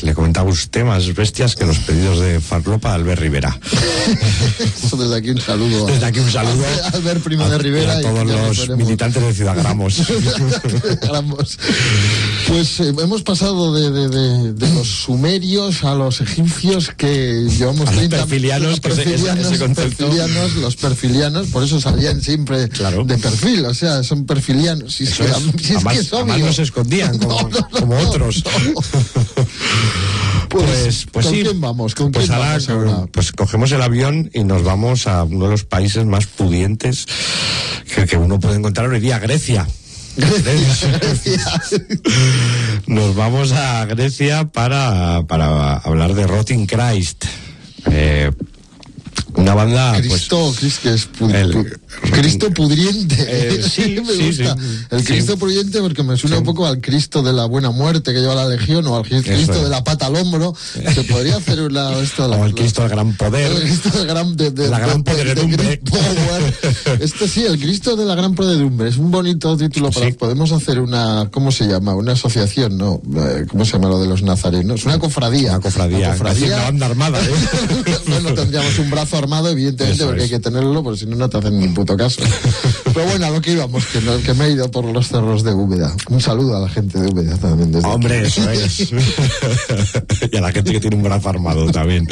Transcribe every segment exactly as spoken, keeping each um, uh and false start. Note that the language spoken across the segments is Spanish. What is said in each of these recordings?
le comentaba usted, más bestias que los pedidos de Farlopa a Albert Rivera. Eso desde aquí un saludo. Desde aquí un saludo a Albert Primo de Rivera. Y a todos y los militantes de Ciudad Gramos. Gramos. Pues eh, hemos pasado de, de, de, de los sumerios a los egipcios, que llevamos treinta... Los perfilianos, los perfilianos, ese, ese perfilianos, los perfilianos, por eso salían siempre claro. de perfil, o sea, son perfilianos. Si es que, es, si es además, que es obvio. Además no se escondían como, no, no, como no, otros. No. Pues, pues, pues ¿con sí. quién vamos? ¿Con pues quién ahora, vamos ahora? Pues cogemos el avión y nos vamos a uno de los países más pudientes que, que uno puede encontrar hoy día, Grecia. Grecia, Grecia. Nos vamos a Grecia para, para hablar de Rotting Christ. Eh, una banda, Cristo, pues, Cristo, que es pu el, pu Cristo pudriente. Eh, sí, me sí, gusta. sí. El Cristo sí. pudriente porque me suena sí. un poco al Cristo de la buena muerte que lleva la Legión, o al Cristo es. de la pata al hombro. Se podría hacer una esto, o la, el Cristo del gran poder. El Cristo del gran de, de, la gran de, poderedumbre. De, de este sí, el Cristo de la gran poderedumbre. Es un bonito título para. Sí. Podemos hacer una, ¿cómo se llama? Una asociación, ¿no? ¿Cómo se llama lo de los nazarenos? Una cofradía. Una cofradía. Una cofradía. Una banda armada, ¿eh? Bueno, tendríamos un brazo armado, evidentemente, Eso porque es. hay que tenerlo, porque si no, no te hacen ni puto caso. Pero bueno, a lo que íbamos, que, no, que me he ido por los cerros de Úbeda. Un saludo a la gente de Úbeda también. Desde Hombre, aquí. Eso es. Y a la gente que tiene un brazo armado también.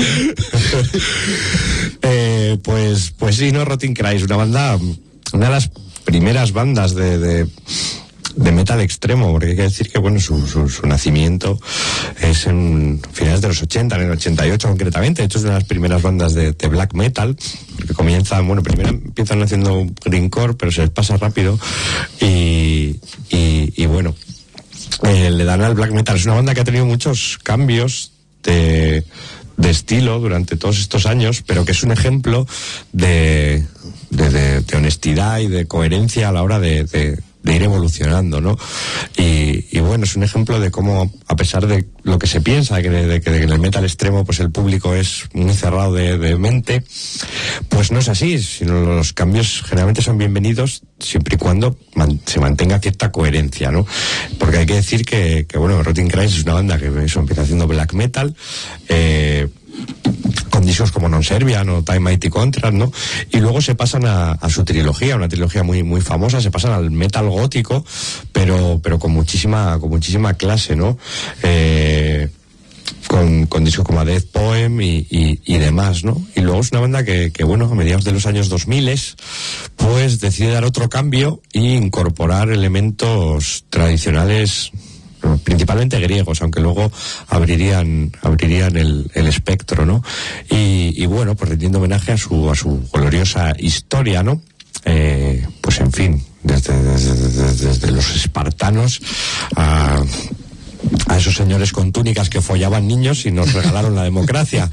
eh, pues, pues sí, no, Rotting Christ, una banda, una de las primeras bandas de... de de metal extremo, porque hay que decir que bueno, su, su, su nacimiento es en finales de los ochenta, en el ochenta y ocho concretamente. De hecho es una de las primeras bandas de, de black metal, que comienzan, bueno, primero empiezan haciendo grindcore, pero se les pasa rápido y, y, y bueno, eh, le dan al black metal. Es una banda que ha tenido muchos cambios de, de estilo durante todos estos años, pero que es un ejemplo de, de, de, de honestidad y de coherencia a la hora de, de de ir evolucionando, ¿no? Y, y bueno, es un ejemplo de cómo, a pesar de lo que se piensa, que de, de que en el metal extremo pues el público es muy cerrado de, de mente, pues no es así, sino los cambios generalmente son bienvenidos siempre y cuando man, se mantenga cierta coherencia, ¿no? Porque hay que decir que, que bueno, Rotting Christ es una banda que eso empieza haciendo black metal, eh, con discos como Non Serviam o Time Mighty Contract, ¿no? Y luego se pasan a, a su trilogía, una trilogía muy muy famosa, se pasan al metal gótico, pero pero con muchísima con muchísima clase, ¿no? Eh, con, con discos como A Death Poem y, y, y demás, ¿no? Y luego es una banda que, que bueno, a mediados de los años dos mil, pues decide dar otro cambio e incorporar elementos tradicionales, principalmente griegos, aunque luego abrirían abrirían el, el espectro, ¿no? Y, y bueno, pues rindiendo homenaje a su a su gloriosa historia, ¿no? Eh, pues en fin, desde, desde, desde, desde los espartanos a a esos señores con túnicas que follaban niños y nos regalaron la democracia.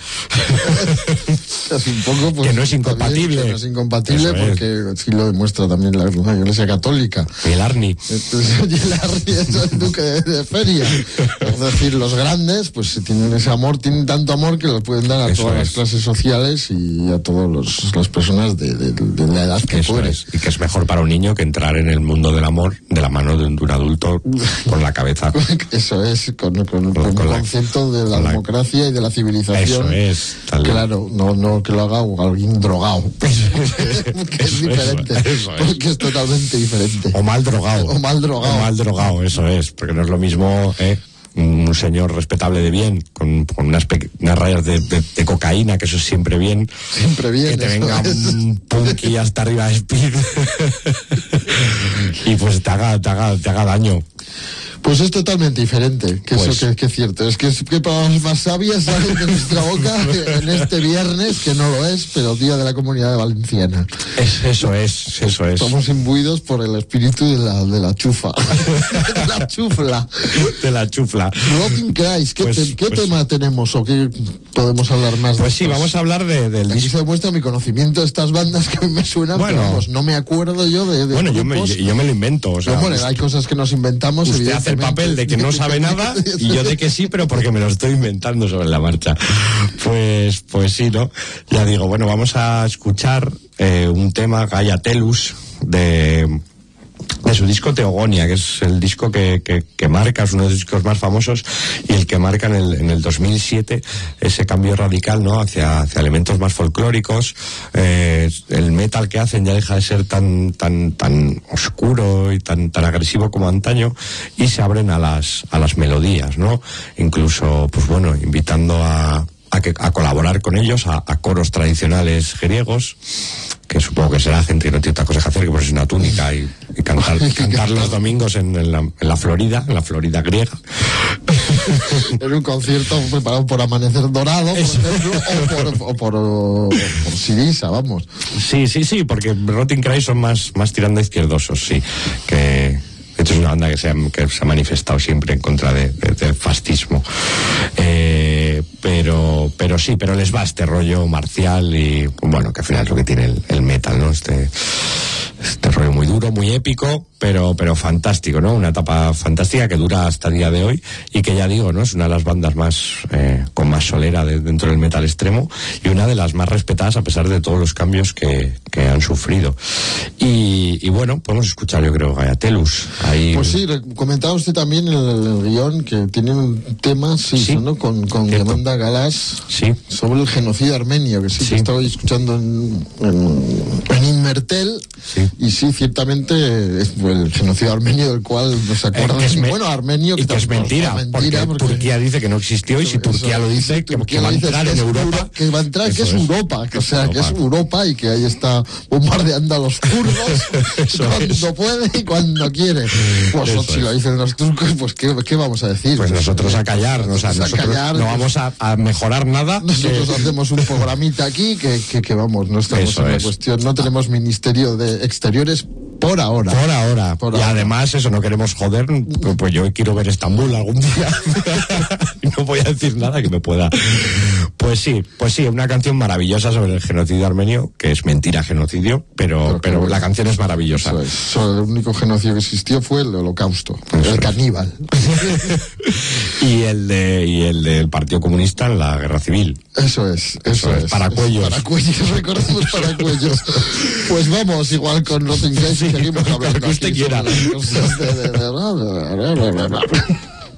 Es un poco, pues, que no es incompatible. También, que no es incompatible Eso porque es. sí lo demuestra también la, la Iglesia Católica. Y el Arni. Entonces, y el Arni es el duque de, de Feria. Es decir, los grandes, pues tienen ese amor, tienen tanto amor que lo pueden dar a Eso todas es. las clases sociales y a todas las personas de, de, de la edad que fueres. Y que es mejor para un niño que entrar en el mundo del amor de la mano de un, de un adulto con la cabeza. Eso es, con, con, con, con el concepto de la, la democracia y de la civilización. Eso es. Tal claro, no, no que lo haga alguien drogado. que es diferente. Eso, eso es. Porque es totalmente diferente. O mal drogado. O mal drogado. O mal drogado, eso es. Porque no es lo mismo, ¿eh? Un señor respetable de bien, con, con unas, unas rayas de, de, de cocaína, que eso es siempre bien. Siempre bien. Que te venga es. un punky hasta arriba de speed y pues te haga, te haga, te haga daño. Pues es totalmente diferente, que pues, eso que, que es cierto. Es que, que palabras más sabias salen de nuestra boca en este viernes, que no lo es, pero Día de la Comunidad Valenciana. Es, eso es, eso es. Estamos imbuidos por el espíritu de la, de la chufa. de la chufla. De la chufla. Rotting Christ, ¿qué, pues, te, ¿qué pues, tema tenemos o qué podemos hablar más de Pues sí, estos? vamos a hablar de, del Aquí se demuestra mi conocimiento de estas bandas que me suenan, bueno, pero vamos, no me acuerdo yo de, de Bueno, yo me, yo, yo me lo invento, o sea... Pero bueno, hay cosas que nos inventamos, usted hace el papel de que no sabe nada y yo de que sí, pero porque me lo estoy inventando sobre la marcha. Pues pues sí, ¿no? Ya digo, bueno, vamos a escuchar eh, un tema, Gaia Telus, de, de su disco Teogonia, que es el disco que, que, que marca, es uno de los discos más famosos y el que marca en el, en el dos mil siete ese cambio radical, ¿no? hacia, hacia elementos más folclóricos. Eh, el metal que hacen ya deja de ser tan tan tan oscuro y tan tan agresivo como antaño, y se abren a las a las melodías, ¿no? Incluso, pues bueno, invitando a a, que, a colaborar con ellos a, a coros tradicionales griegos, que supongo que será gente que no tiene otra cosa que hacer que ponerse una túnica y, y cantar, cantar los domingos en, en, la, en la Florida, en la Florida griega. En un concierto preparado por Amanecer Dorado, por ejemplo, o por, o por, o por Sirisa, vamos. Sí, sí, sí, porque Rotting Cry son más, más tirando a izquierdosos, sí, que... De hecho es una banda que se ha, que se ha manifestado siempre en contra de, de, del fascismo. Eh, pero pero sí, pero les va este rollo marcial y, bueno, que al final es lo que tiene el, el metal, ¿no? Este, este rollo muy duro, muy épico, pero pero fantástico, ¿no? Una etapa fantástica que dura hasta el día de hoy y que, ya digo, ¿no? Es una de las bandas más eh, con más solera de, dentro del metal extremo y una de las más respetadas a pesar de todos los cambios que, que han sufrido. Y, y bueno, podemos escuchar, yo creo, Gaiatelus. Ahí... Pues sí, comentaba usted también en el, el guión que tiene un tema, sí, sí, ¿no? Con, con Yamanda Galas, sí, sobre el genocidio armenio, que sí, sí. que estaba escuchando en, en, en Inmertel, sí. y sí, ciertamente es el genocidio armenio del cual nos acuerdan. Es bueno, armenio que, y que es mentira, mentira porque, porque Turquía dice que no existió, y si Turquía eso, lo dice, que, Turquía que va a entrar en Europa. Que va a entrar, que es Europa, que, o sea, Europa. que es Europa y que ahí está bombardeando a los kurdos cuando es. puede y cuando quiere. Pues eso si es. lo dicen los turcos, pues ¿qué, qué vamos a decir? Pues nosotros a callar, o sea, nosotros a callar, no vamos a, a mejorar nada. Nosotros que... hacemos un programita aquí que, que, que vamos, no estamos eso en la es. cuestión, no tenemos Ministerio de Exteriores por ahora. Por ahora. Por y ahora. Además, eso, no queremos joder, pues, pues yo quiero ver Estambul algún día. Y no voy a decir nada que me pueda. Pues sí, pues sí, una canción maravillosa sobre el genocidio armenio, que es mentira genocidio, pero, pero, pero la canción es maravillosa. Eso es. Solo el único genocidio que existió fue el holocausto, eso el es. caníbal. y el de y el del Partido Comunista en la Guerra Civil. Eso es, eso, eso es. Paracuellos. Paracuellos, recordemos Paracuellos. Pues vamos, igual con Rotting Cry, seguimos hablando. Lo que usted quiera. De, de, de, de, de, de, de, de, de, de.